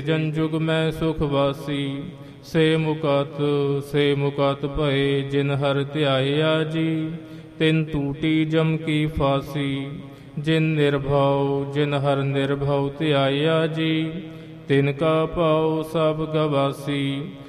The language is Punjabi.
ਜਨ ਜੁਗ ਮੈਂ ਸੁਖ ਵਾਸੀ। ਸੇ ਮੁਕਤ ਭਏ ਜਿਨ ਹਰਿ ਧਿਆਇਆ ਜੀ। ਤਿਨ ਟੂਟੀ ਜਮ ਕੀ ਫਾਸੀ। ਜਿਨ ਹਰਿ ਨਿਰਭਉ ਧਿਆਇਆ ਜੀ। ਤਿਨ ਕਾ ਪਾਉ ਸਭ ਗਵਾਸੀ।